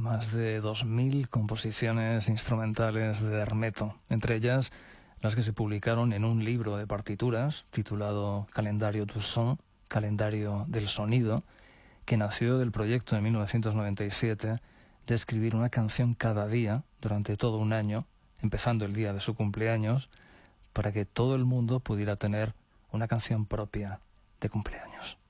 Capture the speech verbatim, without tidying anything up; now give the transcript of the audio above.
más de dos mil composiciones instrumentales de Hermeto, entre ellas las que se publicaron en un libro de partituras titulado Calendario du Son, Calendario del Sonido, que nació del proyecto en mil novecientos noventa y siete de escribir una canción cada día durante todo un año, empezando el día de su cumpleaños, para que todo el mundo pudiera tener una canción propia de cumpleaños.